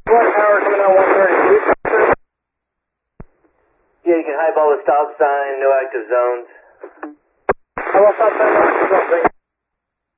Power coming on 132. Yeah, you can highball the stop sign, no active zones. I will stop sign, no active zones.